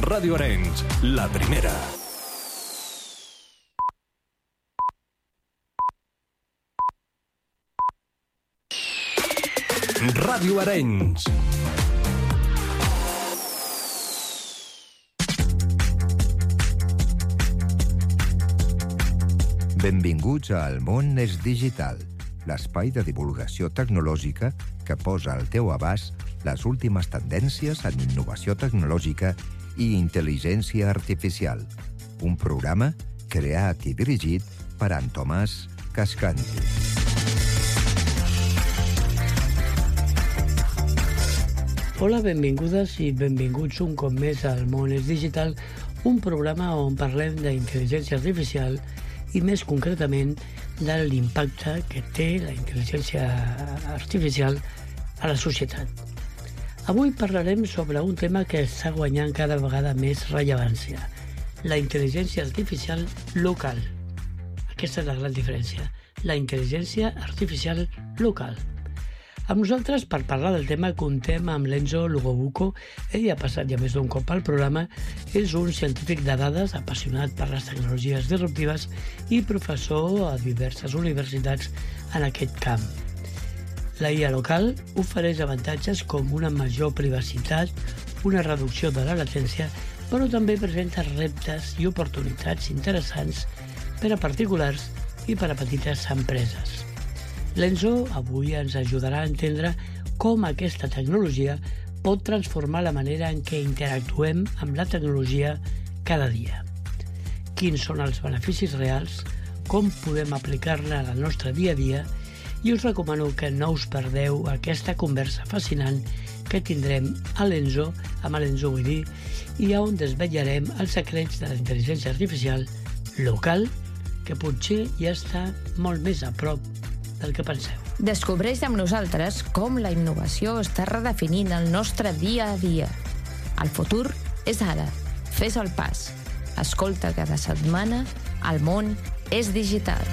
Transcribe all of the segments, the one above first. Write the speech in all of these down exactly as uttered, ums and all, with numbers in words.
Ràdio Arenys, la primera. Ràdio Arenys. Benvinguts a El món és digital, l'espai de divulgació tecnològica que posa al teu abast les últimes tendències en innovació tecnològica i intel·ligència artificial. Un programa creat i dirigit per en Tomàs Cascanti. Hola, benvingudes i benvinguts un cop més al Món és Digital, un programa on parlem d'intel·ligència artificial i més concretament de l'impacte que té la intel·ligència artificial a la societat. Avui parlarem sobre un tema que està guanyant cada vegada més rellevància, la intel·ligència artificial local. Aquesta és la gran diferència, la intel·ligència artificial local. Amb nosaltres, per parlar del tema, contem amb l'Enzo Lugobuco. Ell ha passat ja més d'un cop al programa. És un científic de dades, apassionat per les tecnologies disruptives i professor a diverses universitats en aquest camp. La I A local ofereix avantatges com una major privacitat, una reducció de la latència, però també presenta reptes i oportunitats interessants per a particulars i per a petites empreses. L'Enzo avui ens ajudarà a entendre com aquesta tecnologia pot transformar la manera en què interactuem amb la tecnologia cada dia. Quins són els beneficis reals, com podem aplicar-la al nostre dia a dia, i us recomano que no us perdeu aquesta conversa fascinant que tindrem a l'Enzo, amb l'Enzo vull dir, i on desvetllarem els secrets de la intel·ligència artificial local, que potser ja està molt més a prop del que penseu. Descobreix amb nosaltres com la innovació està redefinint el nostre dia a dia. El futur és ara. Fes el pas. Escolta cada setmana El món és digital.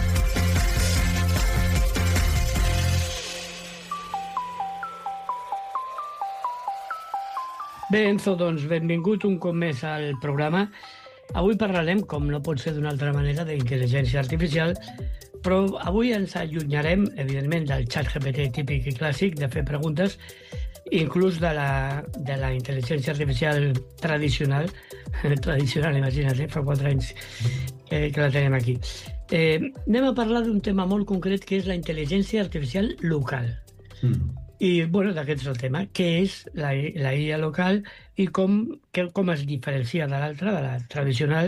Bé, Enzo, doncs benvingut un cop més al programa. Avui parlarem, com no pot ser d'una altra manera, d'intel·ligència artificial, però avui ens allunyarem, evidentment, del xat G P T típic i clàssic de fer preguntes, inclús de la, de la intel·ligència artificial tradicional, tradicional, imagina't, fa quatre anys eh, que la tenim aquí. Eh, anem a parlar d'un tema molt concret, que és la intel·ligència artificial local. Mm. I, bueno, d'aquest és el tema. Què és la, la I A local i com, que, com es diferencia de l'altra, de la tradicional,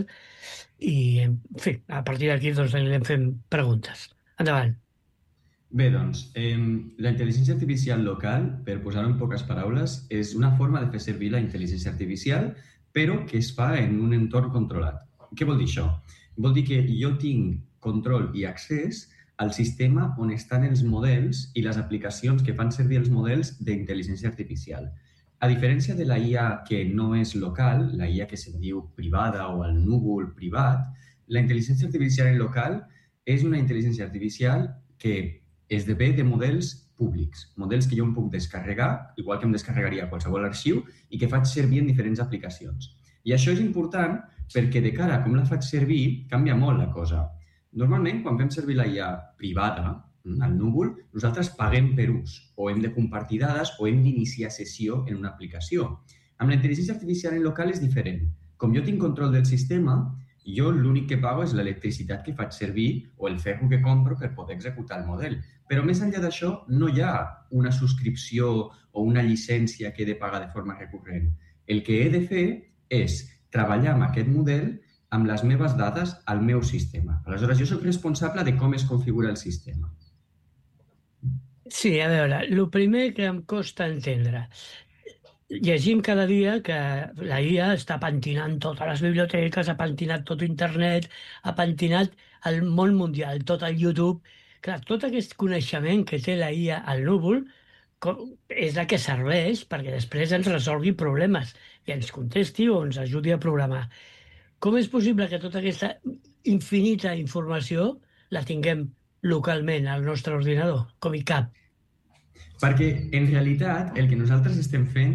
i, en fi, a partir d'aquí doncs, anirem fent preguntes. Endavant. Bé, doncs, eh, la intel·ligència artificial local, per posar-ho en poques paraules, és una forma de fer servir la intel·ligència artificial, però que es fa en un entorn controlat. Què vol dir això? Vol dir que jo tinc control i accés al sistema on estan els models i les aplicacions que fan servir els models d'intel·ligència artificial. A diferència de la I A que no és local, la I A que se'n diu privada o al núvol privat, la intel·ligència artificial en local és una intel·ligència artificial que esdevé de models públics, models que jo em puc descarregar, igual que em descarregaria qualsevol arxiu, i que faig servir en diferents aplicacions. I això és important perquè de cara a com la faig servir canvia molt la cosa. Normalment, quan fem servir la I A privada, al núvol, nosaltres paguem per ús, o hem de compartir dades, o hem d'iniciar sessió en una aplicació. Amb la intel·ligència artificial en local és diferent. Com jo tinc control del sistema, jo l'únic que pago és l'electricitat que faig servir o el ferro que compro per poder executar el model. Però més enllà d'això, no hi ha una subscripció o una llicència que he de pagar de forma recurrent. El que he de fer és treballar amb aquest model amb les meves dades al meu sistema. Aleshores, jo soc responsable de com es configura el sistema. Sí, a veure, el primer que em costa entendre. Llegim cada dia que la I A està pentinant totes les biblioteques, ha pentinat tot internet, ha pentinat el món mundial, tot el YouTube. Clar, tot aquest coneixement que té la I A al núvol és la que serveix perquè després ens resolgui problemes i ens contesti o ens ajudi a programar. Com és possible que tota aquesta infinita informació la tinguem localment al nostre ordinador, com hi cap? Perquè, en realitat, el que nosaltres estem fent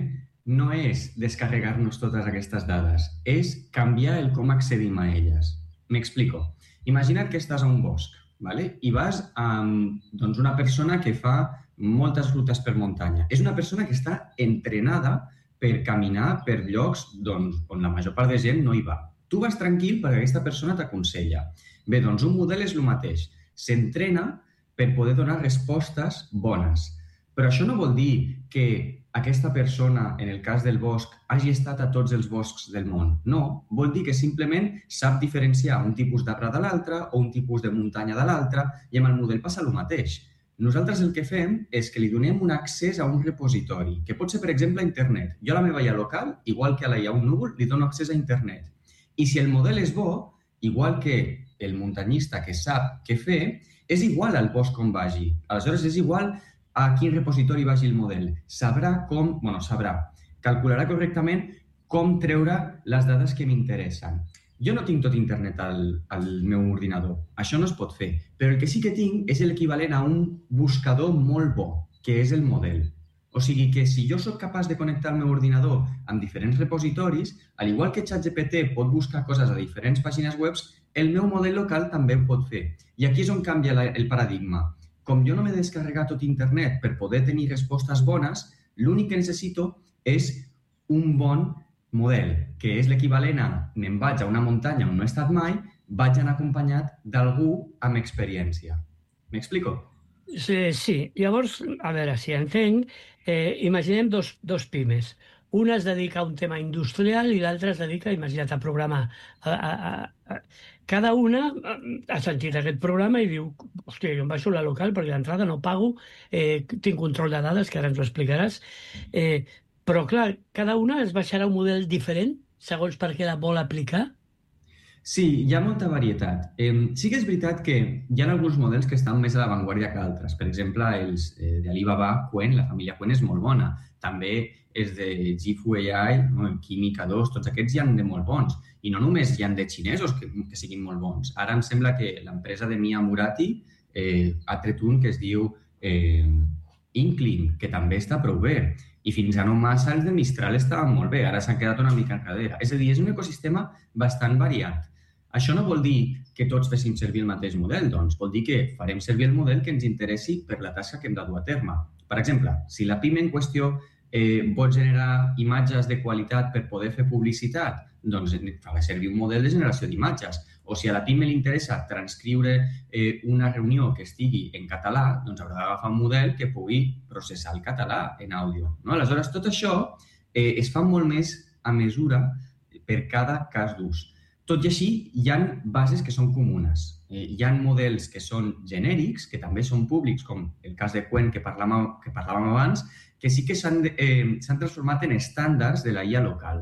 no és descarregar-nos totes aquestes dades, és canviar el com accedim a elles. M'explico. Imagina't que estàs a un bosc, ¿vale? I vas amb doncs, una persona que fa moltes rutes per muntanya. És una persona que està entrenada per caminar per llocs doncs, on la major part de gent no hi va. Tu vas tranquil perquè aquesta persona t'aconsella. Bé, doncs un model és el mateix. S'entrena per poder donar respostes bones. Però això no vol dir que aquesta persona, en el cas del bosc, hagi estat a tots els boscs del món. No, vol dir que simplement sap diferenciar un tipus d'arbre de l'altre o un tipus de muntanya de l'altre i amb el model passa el mateix. Nosaltres el que fem és que li donem un accés a un repositori, que pot ser, per exemple, a internet. Jo a la meva I A local, igual que a la I A un núvol, li dono accés a internet. I si el model és bo, igual que el muntanyista que sap què fer, és igual al bosc on vagi. Aleshores, és igual a quin repositori vagi el model. Sabrà com, bueno, sabrà, calcularà correctament com treure les dades que m'interessen. Jo no tinc tot internet al, al meu ordinador, això no es pot fer, però el que sí que tinc és l'equivalent a un buscador molt bo, que és el model. O sigui que si jo sóc capaç de connectar el meu ordinador amb diferents repositoris, al igual que ChatGPT pot buscar coses a diferents pàgines web, el meu model local també ho pot fer. I aquí és on canvia la, el paradigma. Com jo no m'he descarregat tot internet per poder tenir respostes bones, l'únic que necessito és un bon model, que és l'equivalent a me'n vaig a una muntanya on no he estat mai, vaig anar acompanyat d'algú amb experiència. M'explico? Sí, sí. Llavors, a veure, si entenc, eh, imaginem dos, dos pimes. Una es dedica a un tema industrial i l'altra es dedica, imagina't, a programar. A, a, a, cada una ha sentit aquest programa i diu, hòstia, jo em baixo la local perquè d'entrada no pago, eh, tinc control de dades, que ara ens ho explicaràs. Eh, però, clar, cada una es baixarà un model diferent segons per què la vol aplicar? Sí, hi ha molta varietat. Eh, sí que és veritat que hi ha alguns models que estan més a l'avantguàrdia que altres. Per exemple, els eh, d'Alibaba, Qwen, la família Qwen és molt bona. També és de Jifu A I, no? Química dos, tots aquests hi ha de molt bons. I no només hi ha de xinesos que, que siguin molt bons. Ara em sembla que l'empresa de Mia Murati eh, ha tret un que es diu eh, Inkling, que també està prou bé. I fins a no massa els de Mistral estaven molt bé, ara s'han quedat una mica enrere. És a dir, és un ecosistema bastant variat. Això no vol dir que tots fessin servir el mateix model, doncs vol dir que farem servir el model que ens interessi per la tasca que hem de dur a terme. Per exemple, si la pime en qüestió eh, vol generar imatges de qualitat per poder fer publicitat, doncs farà servir un model de generació d'imatges. O si a la pime li interessa transcriure eh, una reunió que estigui en català, doncs haurà d'agafar un model que pugui processar el català en àudio. No? Aleshores, tot això eh, es fa molt més a mesura per cada cas d'ús. Tot i així, hi ha bases que són comunes. Eh, hi ha models que són genèrics, que també són públics, com el cas de Qwen que parlàvem, que parlàvem abans, que sí que s'han eh, transformat en estàndards de la I A local.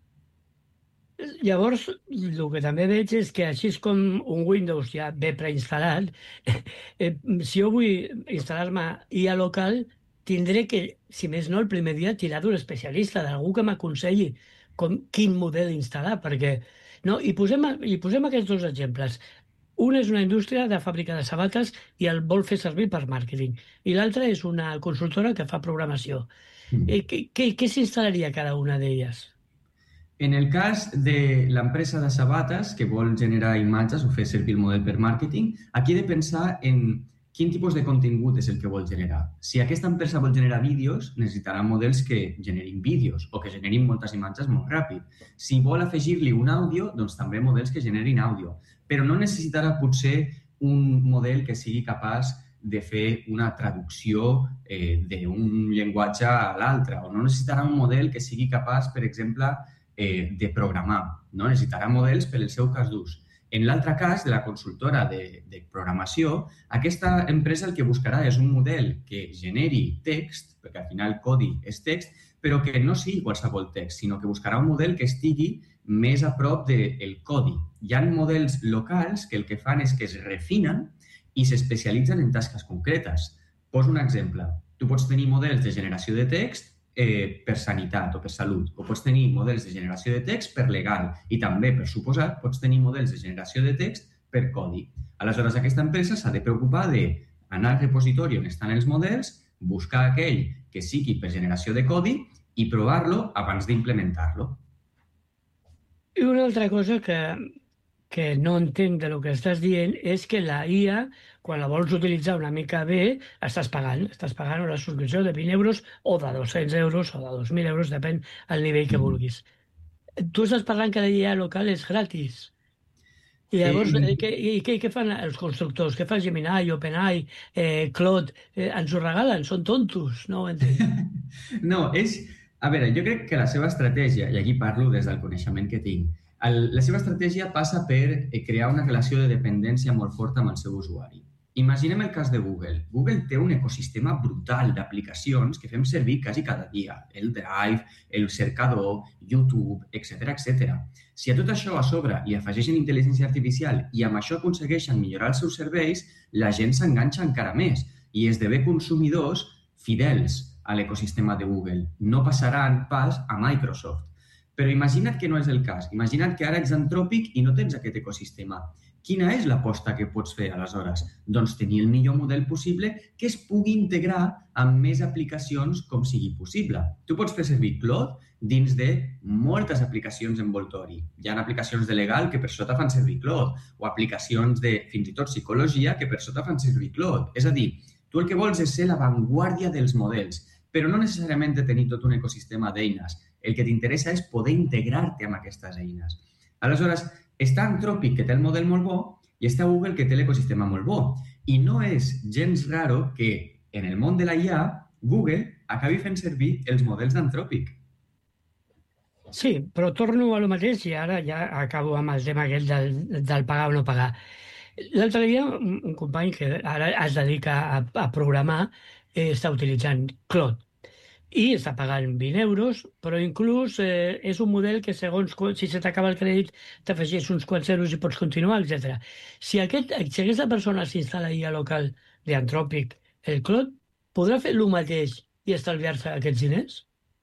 Llavors, el que també veig és que així com un Windows ja ve preinstal·lat, eh, si jo vull instal·lar-me I A local, tindré que, si més no, el primer dia tirar d'un especialista, d'algú que m'aconselli com, quin model instal·lar, perquè... No? I, posem, I posem aquests dos exemples. Un és una indústria de fàbrica de sabates i el vol fer servir per màrqueting. I l'altra és una consultora que fa programació. Mm. Eh, què què, què s'instal·laria cada una d'elles? En el cas de l'empresa de sabates que vol generar imatges o fer servir el model per màrqueting, aquí he de pensar en quin tipus de contingut és el que vol generar. Si aquesta empresa vol generar vídeos, necessitarà models que generin vídeos o que generin moltes imatges molt ràpid. Si vol afegir-li un àudio, doncs també models que generin àudio. Però no necessitarà potser un model que sigui capaç de fer una traducció eh, d'un llenguatge a l'altre, o no necessitarà un model que sigui capaç, per exemple, eh, de programar. No? Necessitarà models per al seu cas d'ús. En l'altre cas, de la consultora de, de programació, aquesta empresa el que buscarà és un model que generi text, perquè al final codi és text, però que no sigui qualsevol text, sinó que buscarà un model que estigui més a prop del codi. Hi ha models locals que el que fan és que es refinen i s'especialitzen en tasques concretes. Poso un exemple. Tu pots tenir models de generació de text Eh, per sanitat o per salut, o pots tenir models de generació de text per legal i també, per suposat, pots tenir models de generació de text per codi. Aleshores, aquesta empresa s'ha de preocupar d'anar al repositori on estan els models, buscar aquell que sigui per generació de codi i provar-lo abans d'implementar-lo. I una altra cosa que, que no entenc de lo que estàs dient és que la I A, quan la vols utilitzar una mica bé, estàs pagant. Estàs pagant una subscripció de vint euros o de dos-cents euros o de dos mil euros, depèn del nivell que vulguis. Tu estàs parlant que la I A local és gratis. I llavors, eh, què, i què, què fan els constructors? Què fa Gemini, OpenAI, eh, Claude? Eh, ens ho regalen? Són tontos? No ho entenc. No, és... A veure, jo crec que la seva estratègia, i aquí parlo des del coneixement que tinc, el, la seva estratègia passa per crear una relació de dependència molt forta amb el seu usuari. Imaginem el cas de Google. Google té un ecosistema brutal d'aplicacions que fem servir quasi cada dia. El Drive, el cercador, YouTube, etcètera, etcètera. Si a tot això a sobre li afegeixen intel·ligència artificial i amb això aconsegueixen millorar els seus serveis, la gent s'enganxa encara més i esdevé consumidors fidels a l'ecosistema de Google. No passaran pas a Microsoft. Però imagina't que no és el cas. Imagina't que ara ets Anthropic i no tens aquest ecosistema. Quina és l'aposta que pots fer, aleshores? Doncs tenir el millor model possible que es pugui integrar amb més aplicacions com sigui possible. Tu pots fer servir Claude dins de moltes aplicacions envoltori. Hi ha aplicacions de legal que per sota fan servir Claude o aplicacions de, fins i tot, psicologia que per sota fan servir Claude. És a dir, tu el que vols és ser l'avantguàrdia dels models, però no necessàriament de tenir tot un ecosistema d'eines. El que t'interessa és poder integrar-te amb aquestes eines. Aleshores, està Anthropic, que té el model molt bo, i està Google, que té l'ecosistema molt bo. I no és gens raro que, en el món de la I A, Google acabi fent servir els models d'Anthropic. Sí, però torno a lo mateix i ara ja acabo amb el tema aquest del, del pagar o no pagar. L'altre dia, un, un company que ara es dedica a, a programar eh, està utilitzant Claude i està pagant vint euros, però inclús eh, és un model que segons si se t'acaba el crèdit t'afegeix uns quants euros i pots continuar, etcètera. Si, aquest, si aquesta persona s'instal·la I A local d'Anthropic, el Claude, podrà fer el mateix i estalviar-se aquests diners?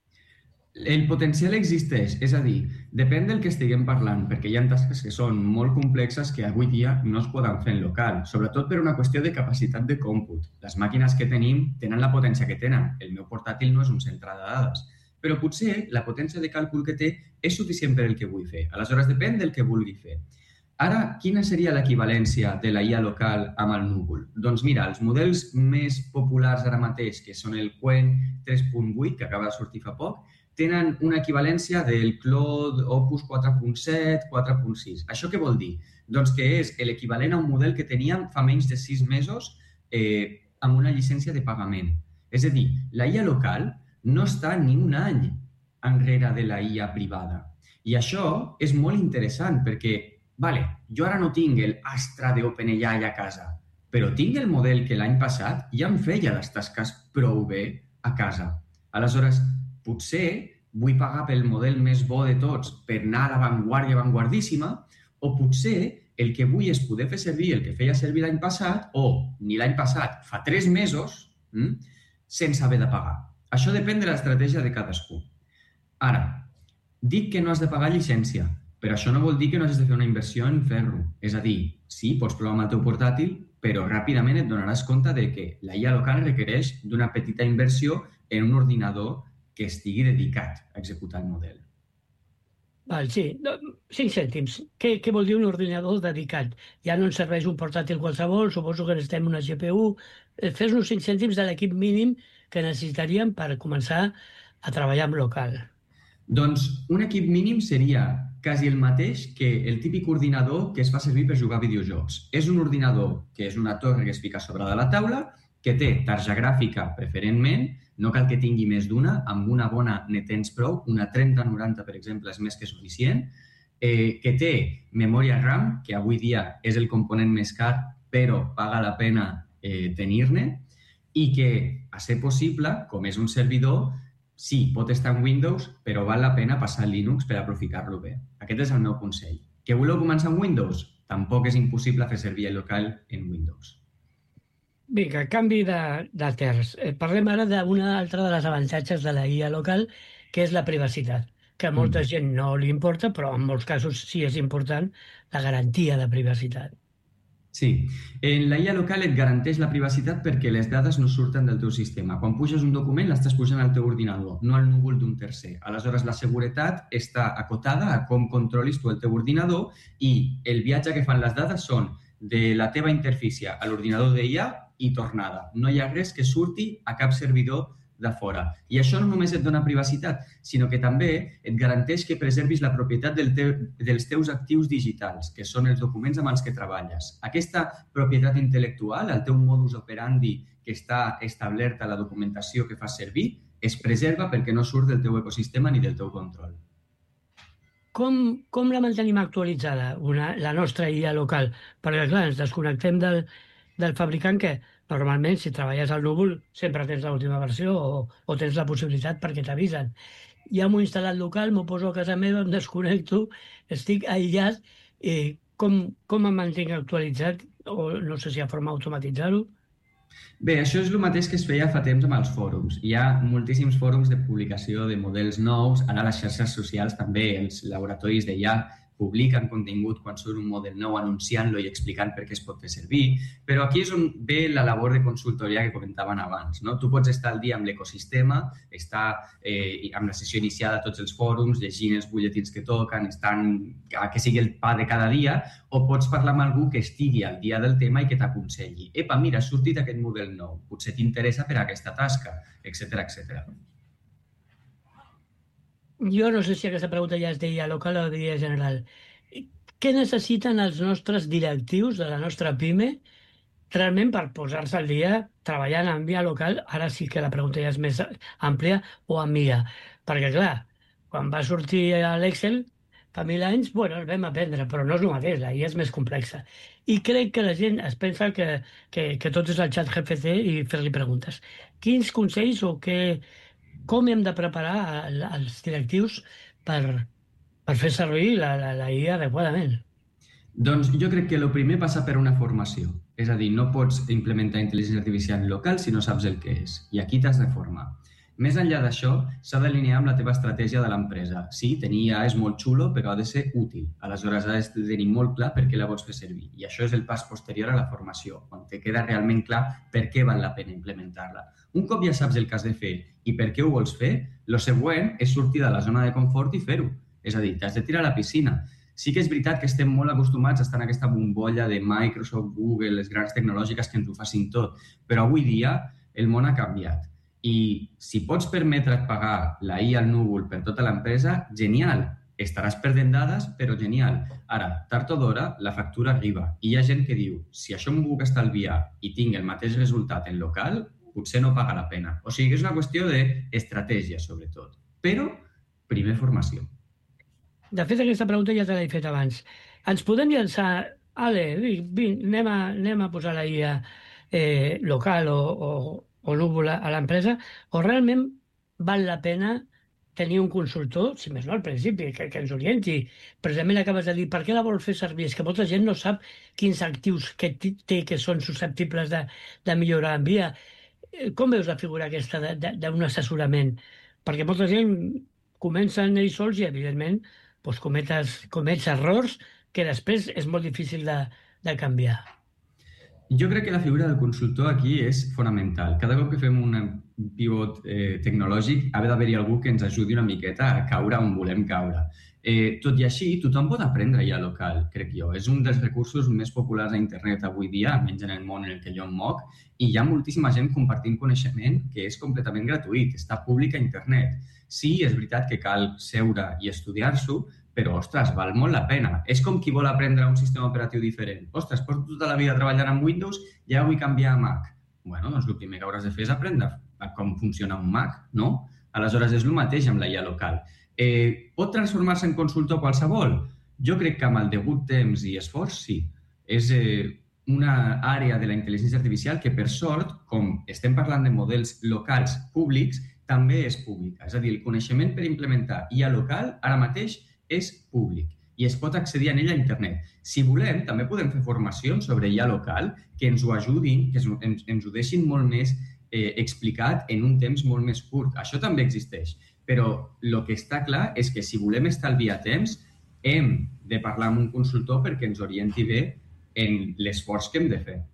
El potencial existeix, és a dir, depèn del que estiguem parlant, perquè hi ha tasques que són molt complexes que avui dia no es poden fer en local, sobretot per una qüestió de capacitat de còmput. Les màquines que tenim tenen la potència que tenen. El meu portàtil no és un centre de dades, però potser la potència de càlcul que té és suficient per el que vull fer. Aleshores, depèn del que vulgui fer. Ara, quina seria l'equivalència de la I A local amb el núvol? Doncs mira, els models més populars ara mateix, que són el Qwen tres punt vuit, que acaba de sortir fa poc, tenen una equivalència del Claude Opus quatre punt set, quatre punt sis. Això què vol dir? Doncs que és l'equivalent a un model que teníem fa menys de sis mesos eh, amb una llicència de pagament. És a dir, la I A local no està ni un any enrere de la I A privada. I això és molt interessant perquè, vale, jo ara no tinc el Astra d'OpenAI a casa, però tinc el model que l'any passat ja em feia les tasques prou bé a casa. Aleshores, potser vull pagar pel model més bo de tots per anar a l'avantguàrdia avantguardíssima, o potser el que vull és poder fer servir el que feia servir l'any passat, o ni l'any passat, fa tres mesos, hm, sense haver de pagar. Això depèn de l'estratègia de cadascú. Ara, dic que no has de pagar llicència, però això no vol dir que no has de fer una inversió en fer-ho. És a dir, sí, pots provar amb el teu portàtil, però ràpidament et donaràs compte de que la I A local requereix d'una petita inversió en un ordinador que estigui dedicat a executar el model. Val, sí, cinc cèntims. Què, què vol dir un ordinador dedicat? Ja no ens serveix un portàtil qualsevol, suposo que necessitem una G P U. Fes-nos cinc cèntims de l'equip mínim que necessitaríem per començar a treballar en local. Doncs un equip mínim seria quasi el mateix que el típic ordinador que es fa servir per jugar a videojocs. És un ordinador que és una torre que es fica sobre de la taula, que té tarja gràfica preferentment, no cal que tingui més d'una, amb una bona ne tens prou, una trenta noranta, per exemple, és més que suficient, eh, que té memòria RAM, que avui dia és el component més car, però paga la pena eh, tenir-ne, i que, a ser possible, com és un servidor, sí, pot estar en Windows, però val la pena passar Linux per aprofitar-lo bé. Aquest és el meu consell. Que voleu començar amb Windows? Tampoc és impossible fer servir el local en Windows. Vinga, canvi de, de terç. Eh, parlem ara d'una altra de les avantatges de la I A local, que és la privacitat, que a molta mm. gent no li importa, però en molts casos sí és important la garantia de privacitat. Sí. En la I A local et garanteix la privacitat perquè les dades no surten del teu sistema. Quan puges un document l'estàs pujant al teu ordinador, no al núvol d'un tercer. Aleshores, la seguretat està acotada a com controlis tu el teu ordinador i el viatge que fan les dades són de la teva interfície a l'ordinador d'I A i tornada. No hi ha res que surti a cap servidor de fora. I això no només et dona privacitat, sinó que també et garanteix que preservis la propietat del teu, dels teus actius digitals, que són els documents amb els que treballes. Aquesta propietat intel·lectual, el teu modus operandi que està establert a la documentació que fas servir, es preserva perquè no surt del teu ecosistema ni del teu control. Com, com la mantenim actualitzada, una, la nostra I A local? Perquè, clar, ens desconnectem del, del fabricant que normalment, si treballes al núvol, sempre tens l'última versió o, o tens la possibilitat perquè t'avisen. Ja m'ho he instal·lat local, m'ho poso a casa meva, em desconnecto, estic aïllat. I com, com em mantinc actualitzat? O no sé si hi ha forma d'automatitzar-ho. Bé, això és el mateix que es feia fa temps amb els fòrums. Hi ha moltíssims fòrums de publicació de models nous, ara les xarxes socials també, els laboratoris d'I A publiquen contingut quan surt un model nou anunciant-lo i explicant per què es pot fer servir, però aquí és on ve la labor de consultoria que comentaven abans, no? Tu pots estar al dia amb l'ecosistema, estar eh, amb la sessió iniciada a tots els fòrums, llegint els butlletins que toquen, estan a que sigui el pa de cada dia, o pots parlar amb algú que estigui al dia del tema i que t'aconselli. Epa, mira, ha sortit aquest model nou, potser t'interessa per a aquesta tasca, etcètera, etcètera. Jo no sé si aquesta pregunta ja és d'I A local o d'I A general. Què necessiten els nostres directius de la nostra PIME realment per posar-se al dia treballant amb I A local? Ara sí que la pregunta ja és més àmplia, o amb I A. Perquè, clar, quan va sortir l'Excel fa mil anys, bueno, el vam aprendre, però no és el mateix, la I A és més complexa. I crec que la gent es pensa que, que, que tot és el xat G P T i fer-li preguntes. Quins consells o què... Com hem de preparar els directius per, per fer servir la, la, la I A adequadament? Doncs jo crec que el primer passa per una formació. És a dir, no pots implementar intel·ligència artificial local si no saps el que és. I aquí t'has de formar. Més enllà d'això, s'ha d'alinear amb la teva estratègia de l'empresa. Sí, tenir I A és molt xulo, però ha de ser útil. Aleshores, has de tenir molt clar per què la vols fer servir. I això és el pas posterior a la formació, on te queda realment clar per què val la pena implementar-la. Un cop ja saps el que has de fer i per què ho vols fer, el següent és sortir de la zona de confort i fer-ho. És a dir, t'has de tirar a la piscina. Sí que és veritat que estem molt acostumats a estar en aquesta bombolla de Microsoft, Google, les grans tecnològiques que ens ho facin tot, però avui dia el món ha canviat. I si pots permetre't pagar la I A al núvol per tota l'empresa, genial. Estaràs perdent dades, però genial. Ara, tard o d'hora, la factura arriba. I hi ha gent que diu, si això m'ho puc estalviar i tinc el mateix resultat en local, potser no paga la pena. O sigui que és una qüestió d'estratègia, sobretot. Però, primer formació. De fet, aquesta pregunta ja te l'he fet abans. Ens podem llançar, ale, vinc, anem, a, anem a posar la I A eh, local o, o, o núvol a l'empresa, o realment val la pena tenir un consultor, si més no al principi, que, que ens orienti. Precisament acabes de dir, per què la vol fer servir? És que molta gent no sap quins actius que té que són susceptibles de, de millorar en I A. Com veus la figura aquesta d'un assessorament? Perquè molta gent comencen ells sols i, evidentment, doncs cometes, comets errors que després és molt difícil de, de canviar. Jo crec que la figura del consultor aquí és fonamental. Cada cop que fem un pivot eh, tecnològic ha d'haver-hi algú que ens ajudi una miqueta a caure on volem caure. Eh, tot i així, tothom pot aprendre I A local, crec jo. És un dels recursos més populars a internet avui dia, almenys en el món en el que jo em moc, i hi ha moltíssima gent compartint coneixement que és completament gratuït, està públic a internet. Sí, és veritat que cal seure i estudiar-s'ho, però, ostres, val molt la pena. És com qui vol aprendre un sistema operatiu diferent. Ostres, porto tota la vida treballant amb Windows i ara vull canviar a Mac. Bueno, doncs el primer que hauràs de fer és aprendre com funciona un Mac, no? Aleshores, és el mateix amb la I A local. Eh, pot transformar-se en consultor qualsevol? Jo crec que amb el degut temps i esforç, sí. És eh, una àrea de la intel·ligència artificial que, per sort, com estem parlant de models locals públics, també és pública. És a dir, el coneixement per implementar I A local ara mateix és públic i es pot accedir a ell a internet. Si volem, també podem fer formacions sobre I A local que ens ho ajudin, que ens, ens ho deixin molt més eh, explicat en un temps molt més curt. Això també existeix. Però el que està clar és que si volem estalviar temps, hem de parlar amb un consultor perquè ens orienti bé en l'esforç que hem de fer.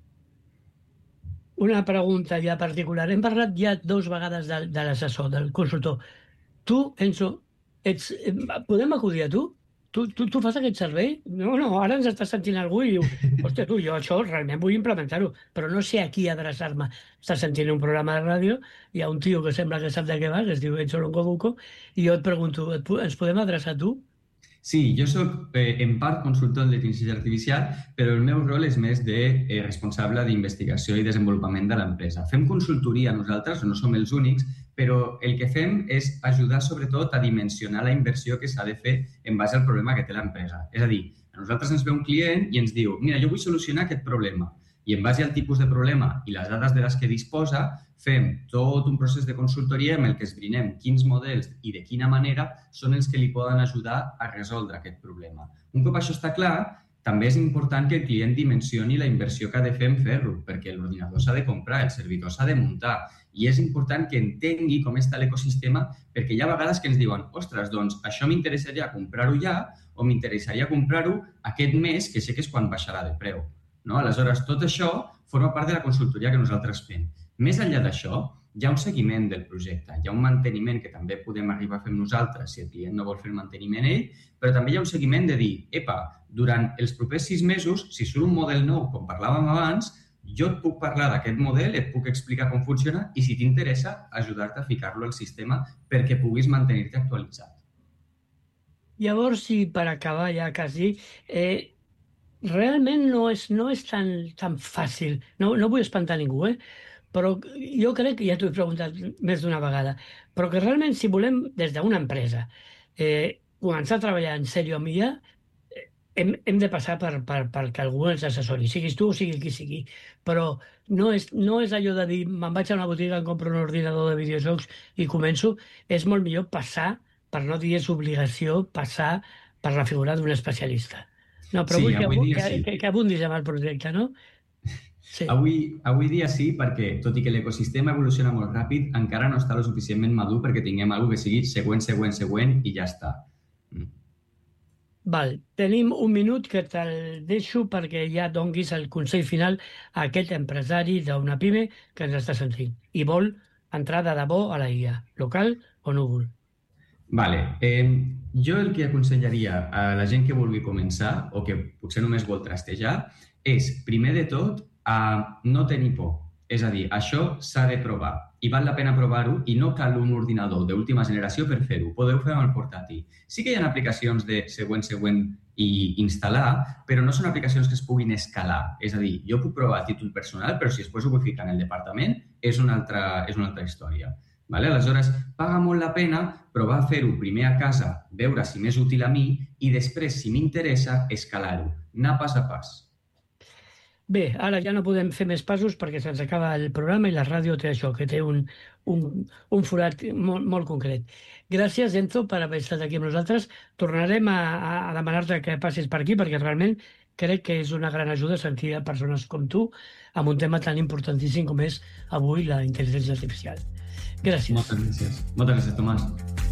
Una pregunta ja particular. Hem parlat ja dues vegades de, de l'assessor, del consultor. Tu, Enzo, ets, podem acudir a tu? Tu, tu, tu fas aquest servei? No, no, ara ens està sentint algú i diu, hòstia, tu, jo això realment vull implementar-ho, però no sé a qui adreçar-me. Estàs sentint un programa de ràdio, hi ha un tio que sembla que sap de què va, que es diu Enzo Longobuco, i jo et pregunto, et, ens podem adreçar a tu? Sí, jo soc eh, en part consultor de intel·ligència artificial, però el meu rol és més de eh, responsable d'investigació i desenvolupament de l'empresa. Fem consultoria nosaltres, no som els únics, però el que fem és ajudar sobretot a dimensionar la inversió que s'ha de fer en base al problema que té l'empresa. És a dir, a nosaltres ens ve un client i ens diu, mira, jo vull solucionar aquest problema. I en base al tipus de problema i les dades de les que disposa, fem tot un procés de consultoria en el que esbrinem quins models i de quina manera són els que li poden ajudar a resoldre aquest problema. Un cop això està clar, també és important que el client dimensioni la inversió que ha de fer en fer-ho, perquè l'ordinador s'ha de comprar, el servidor s'ha de muntar, i és important que entengui com està l'ecosistema, perquè hi ha vegades que ens diuen, ostres, doncs això m'interessaria comprar-ho ja o m'interessaria comprar-ho aquest mes, que sé que és quan baixarà de preu. No? Aleshores, tot això forma part de la consultoria que nosaltres fem. Més enllà d'això, hi ha un seguiment del projecte, hi ha un manteniment que també podem arribar a fer nosaltres si el client no vol fer el manteniment ell, però també hi ha un seguiment de dir, epa, durant els propers sis mesos, si surt un model nou, com parlàvem abans, jo et puc parlar d'aquest model, et puc explicar com funciona i si t'interessa, ajudar-te a ficar-lo al sistema perquè puguis mantenir-te actualitzat. Llavors, si per acabar ja quasi, eh, realment no és, no és tan, tan fàcil, no, no vull espantar ningú, eh? Però jo crec que ja t'ho he preguntat més d'una vegada, però que realment si volem des d'una empresa eh, començar a treballar en sèrio amb I A, eh, hem, hem de passar per, per, per que algú ens assessori, siguis tu o sigui qui sigui, però no és, no és allò de dir me'n vaig a una botiga, em compro un ordinador de videojocs i començo, és molt millor passar, per no dir és obligació, passar per la figura d'un especialista. No, però sí, vull que, avui dia que, sí. que, que abundis amb el projecte, no? Sí. Avui, avui dia sí, perquè tot i que l'ecosistema evoluciona molt ràpid, encara no està lo suficientment madur perquè tinguem alguna que sigui següent, següent, següent i ja està. Mm. Val, tenim un minut que te'l deixo perquè ja donguis el consell final a aquest empresari d'una pime que ens està sentint i vol entrar de debò a la I A, local o núvol. Vale. Eh, jo el que aconsellaria a la gent que vulgui començar o que potser només vol trastejar és, primer de tot, a no tenir por. És a dir, això s'ha de provar i val la pena provar-ho i no cal un ordinador d'última generació per fer-ho. Podeu fer amb el portàtil. Sí que hi ha aplicacions de següent, següent i instal·lar, però no són aplicacions que es puguin escalar. És a dir, jo puc provar a títol personal, però si després ho vull ficar en el departament és una altra, és una altra història. Vale? Aleshores, paga molt la pena provar a fer-ho primer a casa, veure si m'és útil a mi i després, si m'interessa, escalar-ho. Anar pas a pas. Bé, ara ja no podem fer més passos perquè se'ns acaba el programa i la ràdio té això, que té un, un, un forat molt, molt concret. Gràcies, Enzo, per haver estat aquí amb nosaltres. Tornarem a, a demanar-te que passis per aquí perquè realment crec que és una gran ajuda sentir a persones com tu amb un tema tan importantíssim com és avui la intel·ligència artificial. Gràcies. Moltes gràcies. Moltes gràcies, Tomàs.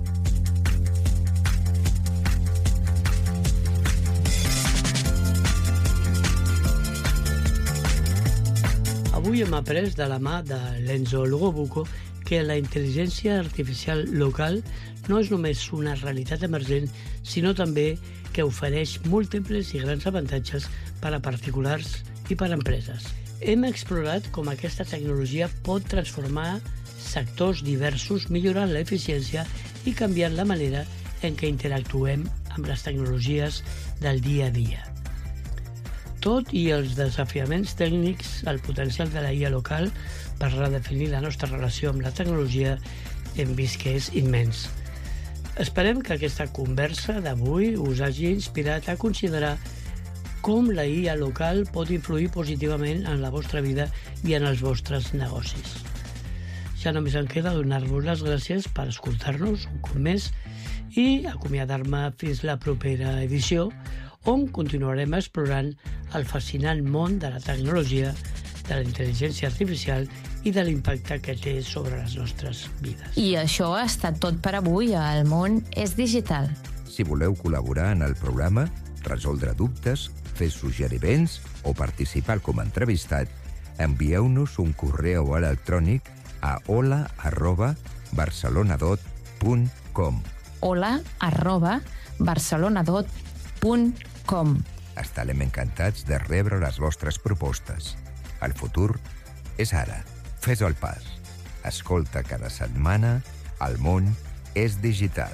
Avui hem après de la mà de l'Enzo Longobuco que la intel·ligència artificial local no és només una realitat emergent, sinó també que ofereix múltiples i grans avantatges per a particulars i per a empreses. Hem explorat com aquesta tecnologia pot transformar sectors diversos, millorant l'eficiència i canviant la manera en què interactuem amb les tecnologies del dia a dia. Tot i els desafiaments tècnics, el potencial de la I A local per redefinir la nostra relació amb la tecnologia hem vist que és immens. Esperem que aquesta conversa d'avui us hagi inspirat a considerar com la I A local pot influir positivament en la vostra vida i en els vostres negocis. Ja només em queda donar-vos les gràcies per escoltar-nos un cop més i acomiadar-me fins la propera edició, on continuarem explorant el fascinant món de la tecnologia, de la intel·ligència artificial i de l'impacte que té sobre les nostres vides. I això ha estat tot per avui a El Món és Digital. Si voleu col·laborar en el programa, resoldre dubtes, fer suggeriments o participar com a entrevistat, envieu-nos un correu electrònic a hola arroba barcelonadot punt com. hola arroba barcelonadot punt com. Estarem encantats de rebre les vostres propostes. El futur és ara. Fes el pas. Escolta cada setmana El món és digital.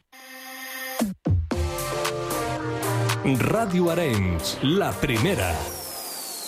Ràdio Arenys, la primera.